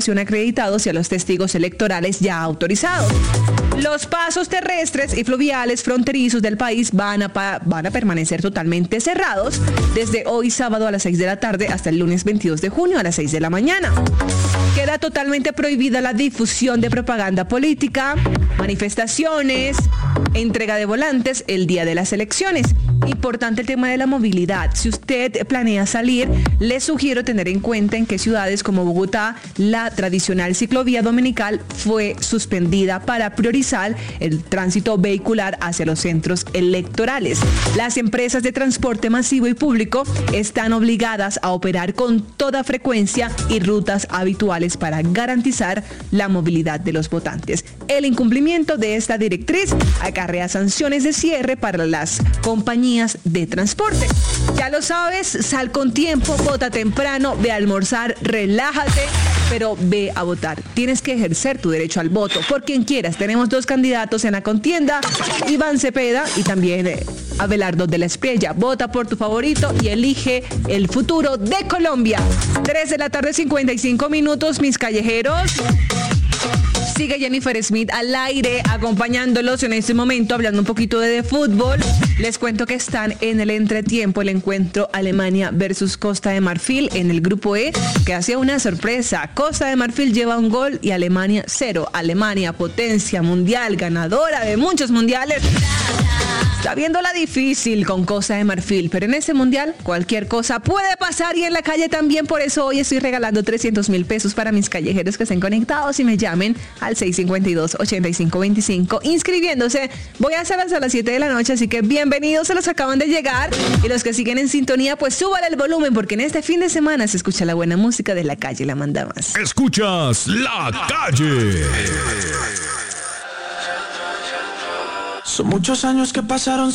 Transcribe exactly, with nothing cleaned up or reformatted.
acreditados y a los testigos electorales ya autorizados. Los pasos terrestres y fluviales fronterizos del país van a, pa- van a permanecer totalmente cerrados desde hoy sábado a las seis de la tarde hasta el lunes veintidós de junio a las seis de la mañana. Queda totalmente prohibida la difusión de propaganda política, manifestaciones, entrega de volantes el día de las elecciones. Importante el tema de la movilidad. Si usted planea salir, le sugiero tener en cuenta en qué ciudades como Bogotá la tradicional ciclovía dominical fue suspendida para priorizar el tránsito vehicular hacia los centros electorales. Las empresas de transporte masivo y público están obligadas a operar con toda frecuencia y rutas habituales para garantizar la movilidad de los votantes. El incumplimiento de esta directriz acarrea sanciones de cierre para las compañías de transporte. Ya lo sabes, sal con tiempo, vota temprano, ve a almorzar, relájate, pero ve a votar. Tienes que ejercer tu derecho al voto por quien quieras. Tenemos dos candidatos en la contienda, Iván Cepeda y también eh, Abelardo de la Espriella. Vota por tu favorito y elige el futuro de Colombia. tres de la tarde, cincuenta y cinco minutos, mis callejeros. Sigue Jennifer Smith al aire acompañándolos en este momento hablando un poquito de, de fútbol. Les cuento que están en el entretiempo el encuentro Alemania versus Costa de Marfil en el grupo E, que hacía una sorpresa. Costa de Marfil lleva un gol y Alemania cero. Alemania, potencia mundial, ganadora de muchos mundiales, está viéndola difícil con Costa de Marfil, pero en ese mundial cualquier cosa puede pasar y en la calle también. Por eso hoy estoy regalando trescientos mil pesos para mis callejeros que estén conectados y me llamen al seis cinco dos, ocho cinco dos cinco inscribiéndose. Voy a hacer hasta las siete de la noche, así que bienvenidos a los que acaban de llegar y los que siguen en sintonía, pues súbale el volumen porque en este fin de semana se escucha la buena música de La Calle La Manda Más. Escuchas La Calle. Son muchos años que pasaron